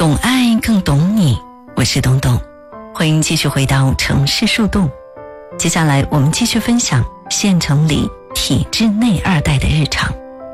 懂爱更懂你，我是东东，欢迎继续回到城市树洞。接下来我们继续分享县城里体制内二代的日常。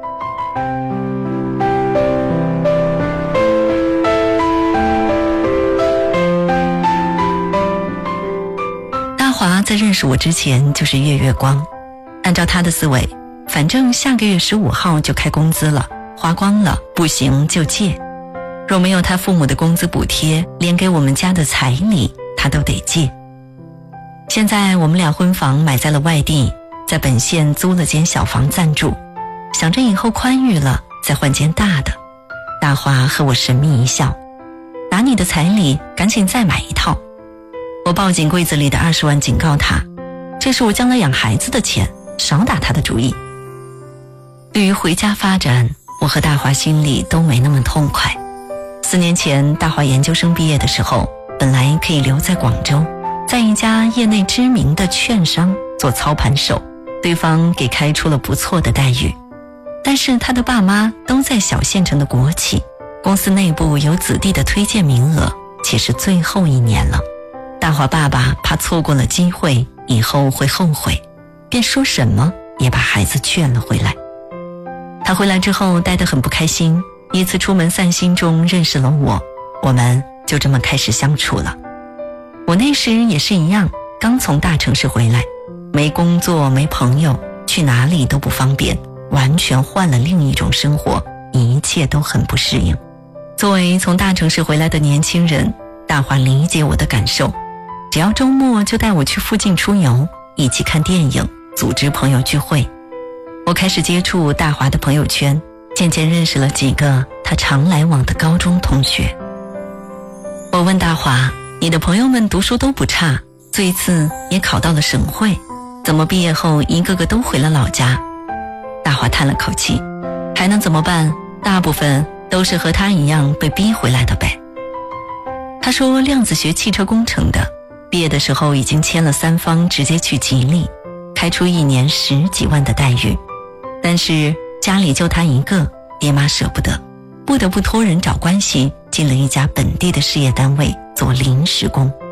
大华在认识我之前就是月月光，按照他的思维，反正下个月15号就开工资了，花光了不行就借，若没有他父母的工资补贴，连给我们家的彩礼他都得借。现在我们俩婚房买在了外地，在本县租了间小房暂住，想着以后宽裕了再换间大的。大华和我神秘一笑，拿你的彩礼赶紧再买一套。我抱紧柜子里的20万警告他，这是我将来养孩子的钱，少打他的主意。对于回家发展，我和大华心里都没那么痛快。4年前大华研究生毕业的时候，本来可以留在广州，在一家业内知名的券商做操盘手，对方给开出了不错的待遇。但是他的爸妈都在小县城的国企，公司内部有子弟的推荐名额，且是最后1年了。大华爸爸怕错过了机会，以后会后悔，便说什么也把孩子劝了回来。他回来之后待得很不开心，一次出门散心中认识了我们就这么开始相处了。我那时也是一样，刚从大城市回来，没工作没朋友，去哪里都不方便，完全换了另一种生活，一切都很不适应。作为从大城市回来的年轻人，大华理解我的感受，只要周末就带我去附近出游，一起看电影，组织朋友聚会。我开始接触大华的朋友圈，渐渐认识了几个他常来往的高中同学。我问大华，你的朋友们读书都不差，这一次也考到了省会，怎么毕业后一个个都回了老家？大华叹了口气，还能怎么办？大部分都是和他一样被逼回来的呗。他说量子学汽车工程的，毕业的时候已经签了3方直接去吉利，开出1年10几万的待遇，但是家里就他一个，爹妈舍不得，不得不托人找关系进了一家本地的事业单位做临时工。